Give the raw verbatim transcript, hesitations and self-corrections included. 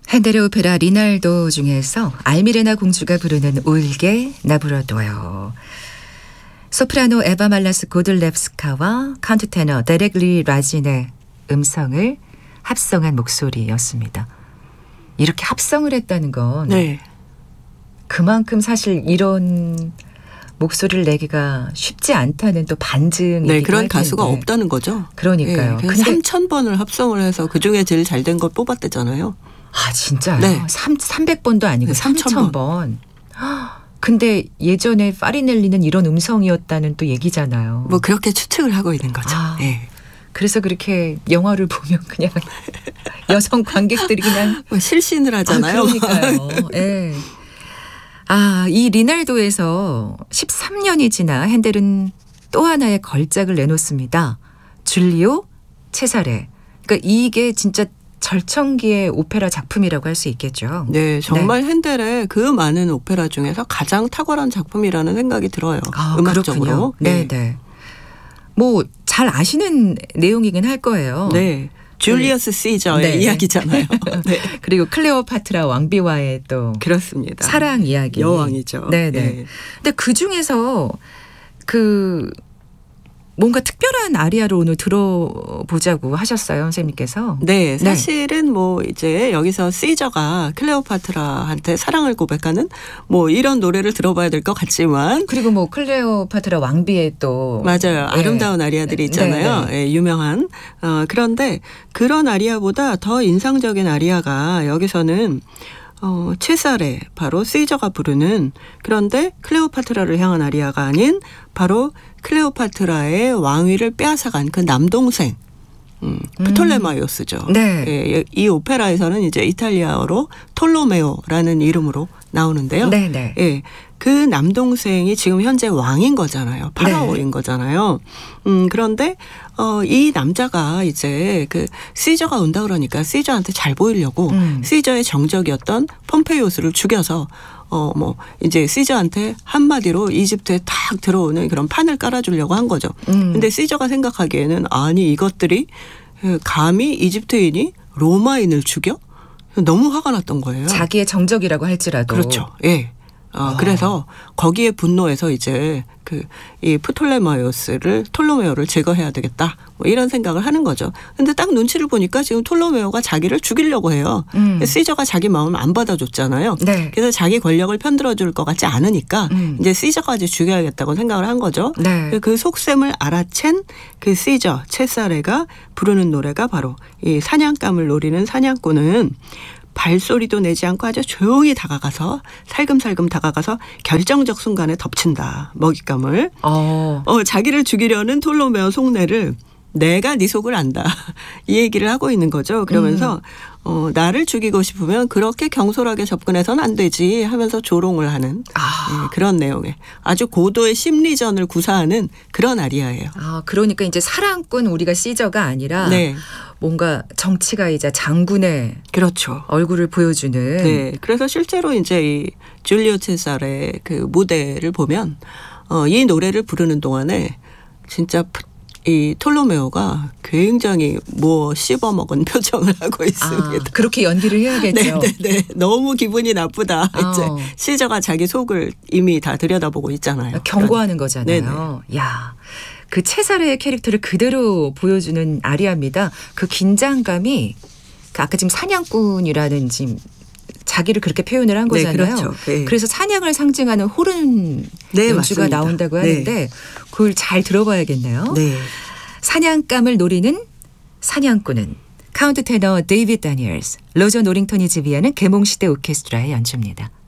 핸델의 오페라 리날도 중에서 알미레나 공주가 부르는 울게 나불어둬요. 소프라노 에바 말라스 고들랩스카와 카운트테너 데렉리 라진의 음성을 합성한 목소리였습니다. 이렇게 합성을 했다는 건 네. 그만큼 사실 이런 목소리를 내기가 쉽지 않다는 또 반증이기도 네, 그런 할 가수가 텐데. 없다는 거죠. 그러니까요. 네, 근데 삼천 번을 합성을 해서 그중에 제일 잘 된 걸 뽑았대잖아요. 아 진짜요? 네. 삼백 번도 아니고 네, 삼천 삼천 번. 근데 예전에 파리넬리는 이런 음성이었다는 또 얘기잖아요. 뭐 그렇게 추측을 하고 있는 거죠. 아, 네. 그래서 그렇게 영화를 보면 그냥 여성 관객들이 그냥 뭐 실신을 하잖아요. 아, 그러니까요. 네. 아, 이 리날도에서 십삼 년이 지나 핸델은 또 하나의 걸작을 내놓습니다. 줄리오 체사레. 그러니까 이게 진짜 절정기의 오페라 작품이라고 할 수 있겠죠. 네, 정말 네. 핸델의 그 많은 오페라 중에서 가장 탁월한 작품이라는 생각이 들어요. 아, 음악적으로. 그렇군요. 네, 네. 뭐 잘 아시는 내용이긴 할 거예요. 네. 줄리어스 시저의 네. 이야기잖아요. 네. 그리고 클레오파트라 왕비와의 또 그렇습니다. 사랑 이야기. 여왕이죠. 네, 네. 네. 근데 그 중에서 그 뭔가 특별한 아리아를 오늘 들어보자고 하셨어요, 선생님께서. 네, 사실은 네. 뭐 이제 여기서 시저가 클레오파트라한테 사랑을 고백하는 뭐 이런 노래를 들어봐야 될 것 같지만 그리고 뭐 클레오파트라 왕비의 또 맞아요. 네. 아름다운 아리아들이 있잖아요. 네, 네. 네, 유명한. 어, 그런데 그런 아리아보다 더 인상적인 아리아가 여기서는 어, 체사레 바로 시저가 부르는 그런데 클레오파트라를 향한 아리아가 아닌 바로 클레오파트라의 왕위를 빼앗아간 그 남동생 음, 프톨레마이오스죠. 음. 네. 예, 이 오페라에서는 이제 이탈리아어로 톨로메오라는 이름으로 나오는데요. 네, 네. 예, 그 남동생이 지금 현재 왕인 거잖아요. 파라오인 네. 거잖아요. 음, 그런데 어, 이 남자가 이제 그 시저가 온다 그러니까 시저한테 잘 보이려고 음. 시저의 정적이었던 폼페이오스를 죽여서 어, 뭐 이제 시저한테 한마디로 이집트에 탁 들어오는 그런 판을 깔아주려고 한 거죠. 음. 근데 시저가 생각하기에는 아니 이것들이 감히 이집트인이 로마인을 죽여? 너무 화가 났던 거예요. 자기의 정적이라고 할지라도. 그렇죠. 예. 어, 그래서 거기에 분노해서 이제 그 이 프톨레마이오스를 톨로메오를 제거해야 되겠다. 뭐 이런 생각을 하는 거죠. 근데 딱 눈치를 보니까 지금 톨로메오가 자기를 죽이려고 해요. 음. 시저가 자기 마음을 안 받아줬잖아요. 네. 그래서 자기 권력을 편들어 줄 것 같지 않으니까 음. 이제 시저까지 죽여야겠다고 생각을 한 거죠. 네. 그 속셈을 알아챈 그 시저 체사레가 부르는 노래가 바로 이 사냥감을 노리는 사냥꾼은 발소리도 내지 않고 아주 조용히 다가가서 살금살금 다가가서 결정적 순간에 덮친다. 먹잇감을. 어. 어, 자기를 죽이려는 톨로메오 속내를 내가 네 속을 안다. 이 얘기를 하고 있는 거죠. 그러면서 음. 어, 나를 죽이고 싶으면 그렇게 경솔하게 접근해서는 안 되지 하면서 조롱을 하는 아. 네, 그런 내용의 아주 고도의 심리전을 구사하는 그런 아리아예요. 아, 그러니까 이제 사랑꾼 우리가 시저가 아니라 네. 뭔가 정치가이자 장군의 그렇죠. 얼굴을 보여주는. 네, 그래서 실제로 이제 이 줄리오 체사레의 그 무대를 보면 어, 이 노래를 부르는 동안에 진짜 이 톨로메오가 굉장히 뭐 씹어먹은 표정을 하고 있습니다. 아, 그렇게 연기를 해야겠죠. 네, 네, 네. 너무 기분이 나쁘다. 어. 이제 시저가 자기 속을 이미 다 들여다보고 있잖아요. 경고하는 거잖아요. 네네. 야, 그 체사레의 캐릭터를 그대로 보여주는 아리아입니다. 그 긴장감이 그 아까 지금 사냥꾼이라는 지금 자기를 그렇게 표현을 한 거잖아요. 네, 그렇죠. 네. 그래서 사냥을 상징하는 호른 네, 연주가 맞습니다. 나온다고 하는데 네. 그걸 잘 들어봐야겠네요. 네. 사냥감을 노리는 사냥꾼은 카운트 테너 데이비드 다니엘스, 로저 노링턴이 지휘하는 계몽시대 오케스트라의 연주입니다.